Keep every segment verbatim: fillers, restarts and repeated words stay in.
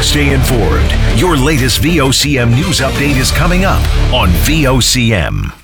Stay informed. Your latest V O C M news update is coming up on V O C M.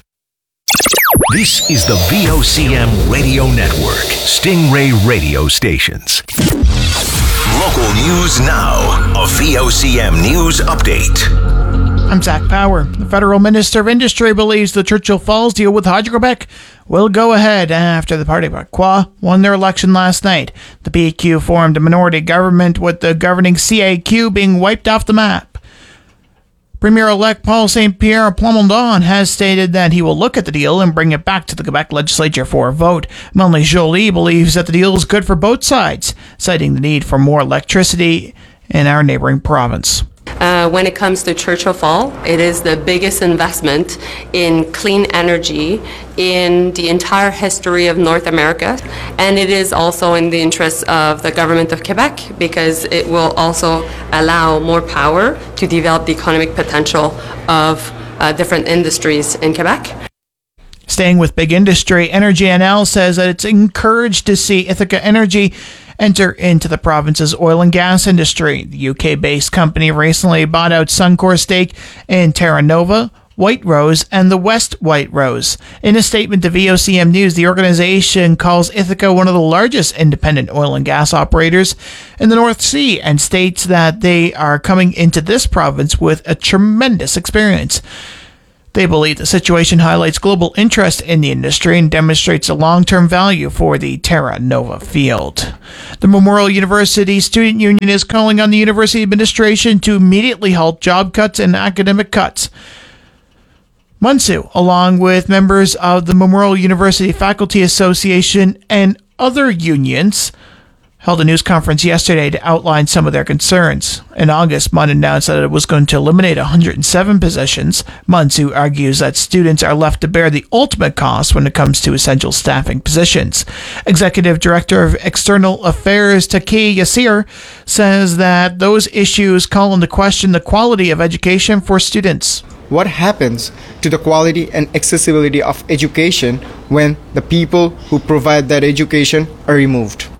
This is the V O C M Radio Network, Stingray radio stations. Local news now, a V O C M news update. I'm Zach Power. The Federal Minister of Industry believes the Churchill Falls deal with Hydro-Quebec will go ahead after the Parti Québécois won their election last night. The P Q formed a minority government with the governing C A Q being wiped off the map. Premier-elect Paul Saint Pierre Plamondon has stated that he will look at the deal and bring it back to the Quebec legislature for a vote. Melanie Joly believes that the deal is good for both sides, citing the need for more electricity in our neighboring province. Uh, when it comes to Churchill Falls, it is the biggest investment in clean energy in the entire history of North America, and it is also in the interest of the government of Quebec because it will also allow more power to develop the economic potential of uh, different industries in Quebec. Staying with big industry, Energy N L says that it's encouraged to see Ithaca Energy enter into the province's oil and gas industry. The U K-based company recently bought out Suncor's stake in Terra Nova, White Rose, and the West White Rose. In a statement to V O C M News, the organization calls Ithaca one of the largest independent oil and gas operators in the North Sea and states that they are coming into this province with a tremendous experience. They believe the situation highlights global interest in the industry and demonstrates a long-term value for the Terra Nova field. The Memorial University Student Union is calling on the university administration to immediately halt job cuts and academic cuts. Munsu, along with members of the Memorial University Faculty Association and other unions, held a news conference yesterday to outline some of their concerns. In August, M U N announced that it was going to eliminate one hundred seven positions. Munsu argues that students are left to bear the ultimate cost when it comes to essential staffing positions. Executive Director of External Affairs Taki Yassir says that those issues call into question the quality of education for students. What happens to the quality and accessibility of education when the people who provide that education are removed?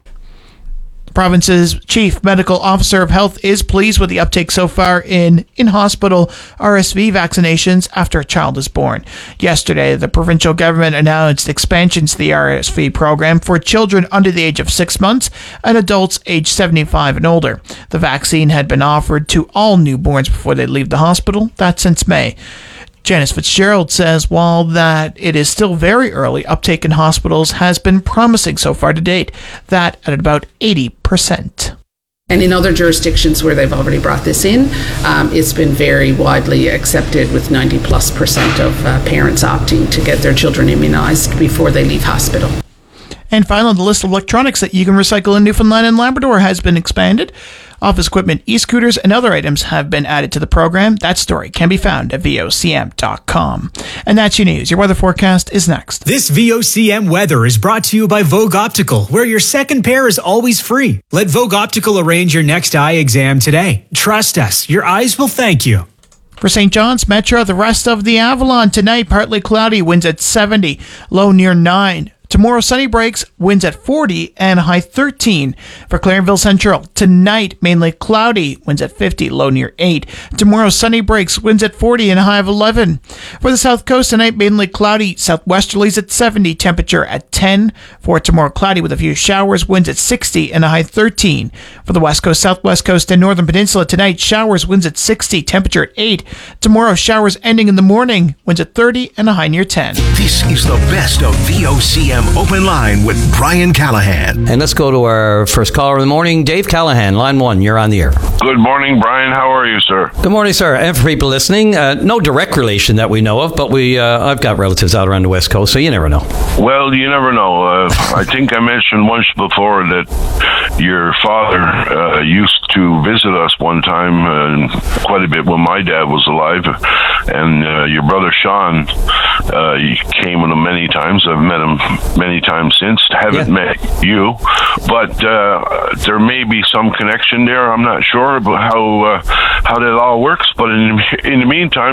The province's chief medical officer of health is pleased with the uptake so far in in-hospital R S V vaccinations after a child is born. Yesterday, the provincial government announced expansions to the R S V program for children under the age of six months and adults aged seventy-five and older. The vaccine had been offered to all newborns before they leave the hospital. That's since May. Janice Fitzgerald says while that it is still very early, uptake in hospitals has been promising so far to date, that at about eighty percent. And in other jurisdictions where they've already brought this in, um, it's been very widely accepted with ninety plus percent of uh, parents opting to get their children immunized before they leave hospital. And finally, the list of electronics that you can recycle in Newfoundland and Labrador has been expanded. Office equipment, e-scooters, and other items have been added to the program. That story can be found at V O C M dot com. And that's your news. Your weather forecast is next. This V O C M weather is brought to you by Vogue Optical, where your second pair is always free. Let Vogue Optical arrange your next eye exam today. Trust us, your eyes will thank you. For Saint John's Metro, the rest of the Avalon tonight, partly cloudy, winds at seventy, low near nine. Tomorrow, sunny breaks, winds at forty and a high thirteen. For Clarenville Central, tonight, mainly cloudy, winds at fifty, low near eight. Tomorrow, sunny breaks, winds at forty and a high of eleven. For the South Coast, tonight, mainly cloudy, southwesterlies at seventy, temperature at ten. For tomorrow, cloudy with a few showers, winds at sixty and a high thirteen. For the West Coast, Southwest Coast, and Northern Peninsula, tonight, showers, winds at sixty, temperature at eight. Tomorrow, showers ending in the morning, winds at thirty and a high near ten. This is the best of V O C M Open Line with Brian Callahan. And let's go to our first caller of the morning, Dave Callahan, line one. You're on the air. Good morning, Brian. How are you, sir? Good morning, sir. And for people listening, uh, no direct relation that we know of, but we uh, I've got relatives out around the West Coast, so you never know. Well, you never know. Uh, I think I mentioned once before that your father uh, used to visit us one time, uh, quite a bit when my dad was alive, and uh, your brother Sean uh, he came with him many times. I've met him many times since. Haven't yeah. met you, but uh, there may be some connection there. I'm not sure about how uh, how that all works, but in, in the meantime,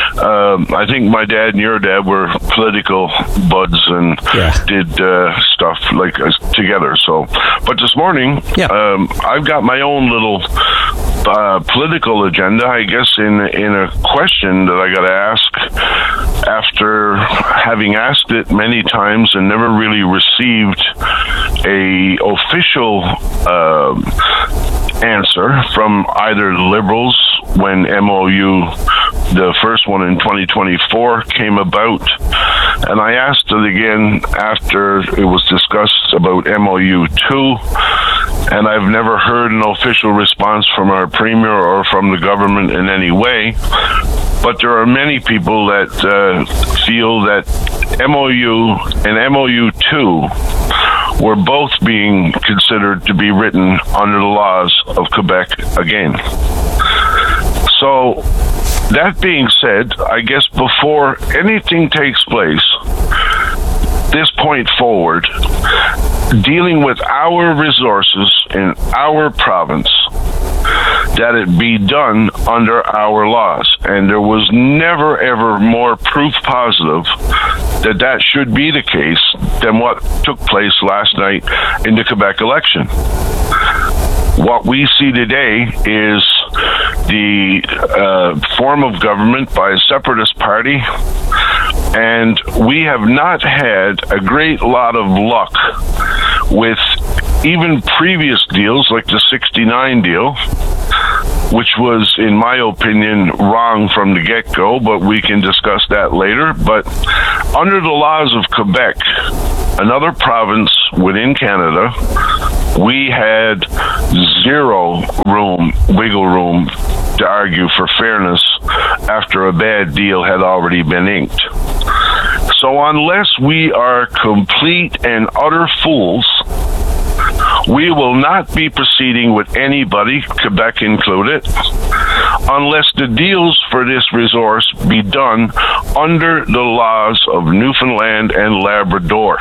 uh, I think my dad and your dad were political buds and yeah. did uh, stuff like uh, together. So, but this morning, yeah. um, I've got my own little uh, political agenda, I guess, in in a question that I got to ask after having asked it many times and never really received a official uh, answer from either the Liberals when M O U, the first one in twenty twenty-four, came about, and I asked it again after it was discussed about M O U two, and I've never heard an official response from our Premier or from the government in any way. But there are many people that uh, feel that M O U and M O U two were both being considered to be written under the laws of Quebec again. So, that being said, I guess before anything takes place, this point forward, dealing with our resources in our province, that it be done under our laws. And there was never, ever more proof positive that that should be the case than what took place last night in the Quebec election. What we see today is the uh, form of government by a separatist party, and we have not had a great lot of luck with even previous deals like the sixty-nine deal, which was, in my opinion, wrong from the get-go, but we can discuss that later. But under the laws of Quebec, another province within Canada, we had zero room, wiggle room to argue for fairness after a bad deal had already been inked. So unless we are complete and utter fools, we will not be proceeding with anybody, Quebec included, unless the deals for this resource be done under the laws of Newfoundland and Labrador.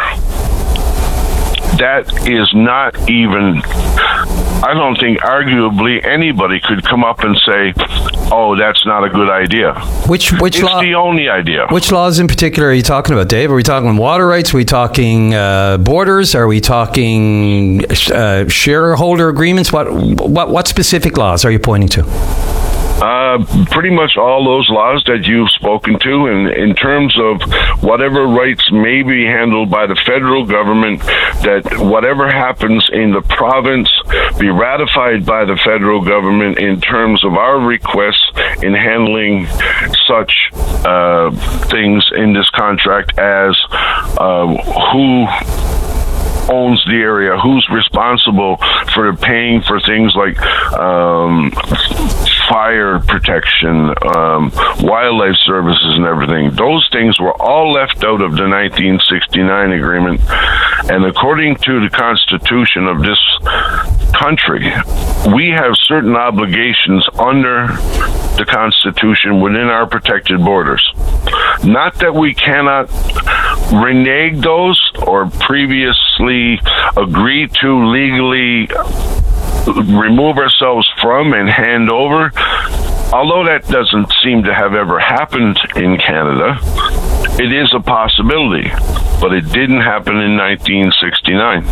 That is not even, I don't think arguably anybody could come up and say, oh, that's not a good idea. Which which it's law, the only idea. Which laws in particular are you talking about, Dave? Are we talking water rights? Are we talking uh, borders? Are we talking uh, shareholder agreements? What, what what specific laws are you pointing to? Uh, pretty much all those laws that you've spoken to, and in terms of whatever rights may be handled by the federal government, that whatever happens in the province be ratified by the federal government in terms of our requests in handling such uh, things in this contract as uh, who owns the area, who's responsible for paying for things like um, fire protection, um, wildlife services and everything. Those things were all left out of the nineteen sixty-nine agreement. And according to the Constitution of this country, we have certain obligations under the Constitution within our protected borders. Not that we cannot renege those or previously agree to legally remove ourselves from and hand over, although that doesn't seem to have ever happened in Canada. It is a possibility, but it didn't happen in nineteen sixty-nine.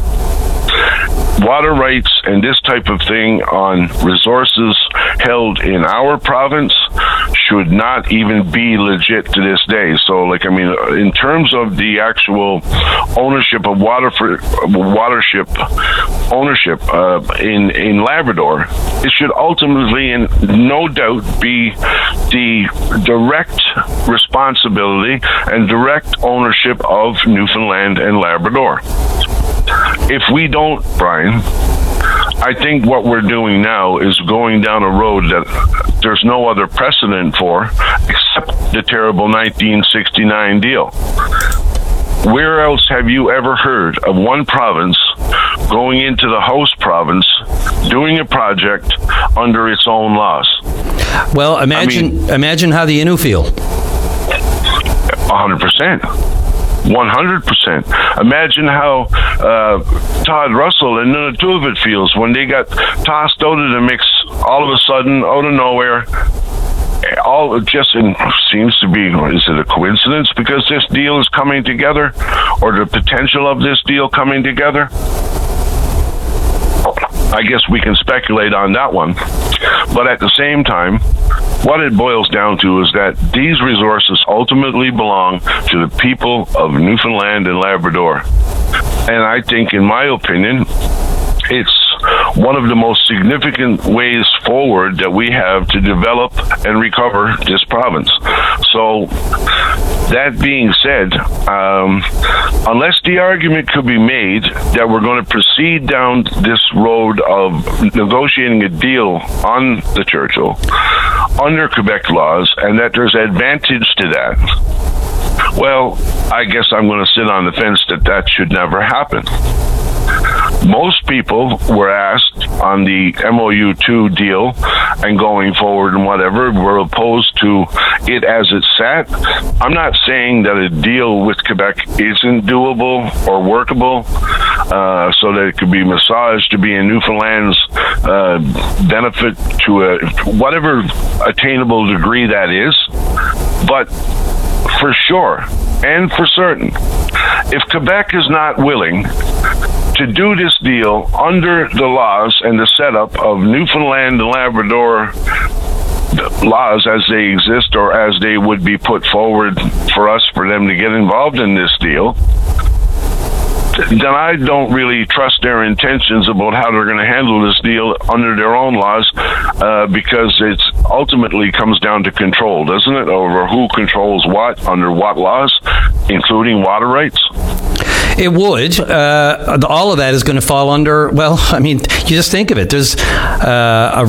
Water rights and this type of thing on resources held in our province should not even be legit to this day. So, like, I mean, in terms of the actual ownership of water for watership ownership uh, in in Labrador, it should ultimately, and no doubt, be the direct responsibility and direct ownership of Newfoundland and Labrador. If we don't, Brian, I think what we're doing now is going down a road that there's no other precedent for except the terrible nineteen sixty-nine deal. Where else have you ever heard of one province going into the host province doing a project under its own laws? Well, imagine I mean, imagine how the Innu feel. one hundred percent. one hundred percent. Imagine how uh, Todd Russell and Nunatuvet feels when they got tossed out of the mix all of a sudden, out of nowhere. All it just in, seems to be, is it a coincidence because this deal is coming together, or the potential of this deal coming together? I guess we can speculate on that one. But at the same time, what it boils down to is that these resources ultimately belong to the people of Newfoundland and Labrador. And I think, in my opinion, it's one of the most significant ways forward that we have to develop and recover this province. So, that being said, um, unless the argument could be made that we're going to proceed down this road of negotiating a deal on the Churchill under Quebec laws, and that there's advantage to that, well, I guess I'm going to sit on the fence that that should never happen. Most people were asked on the M O U two deal and going forward and whatever were opposed to it as it sat. I'm not saying that a deal with Quebec isn't doable or workable uh, so that it could be massaged to be in Newfoundland's uh, benefit to a, whatever attainable degree that is. But for sure and for certain, if Quebec is not willing to do this deal under the laws and the setup of Newfoundland and Labrador laws as they exist or as they would be put forward for us for them to get involved in this deal, then I don't really trust their intentions about how they're going to handle this deal under their own laws, uh, because it ultimately comes down to control, doesn't it, over who controls what, under what laws, including water rights? It would. Uh, all of that is going to fall under, well, I mean, you just think of it. There's uh, a